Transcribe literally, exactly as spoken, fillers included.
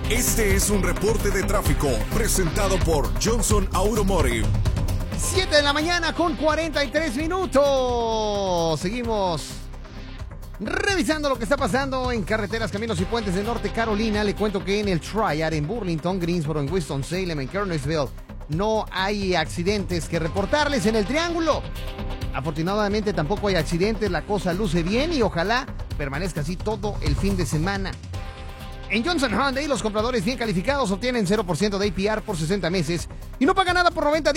Este es un reporte de tráfico presentado por Johnson Automotive. siete de la mañana con cuarenta y tres minutos. Seguimos revisando lo que está pasando en carreteras, caminos y puentes de Norte Carolina. Le cuento que en el Triad, en Burlington, Greensboro, en Winston-Salem, en Kernersville, no hay accidentes que reportarles. En el Triángulo, afortunadamente tampoco hay accidentes. La cosa luce bien y ojalá permanezca así todo el fin de semana. En Johnson Hyundai, los compradores bien calificados obtienen cero por ciento de A P R por sesenta meses y no pagan nada por noventa días.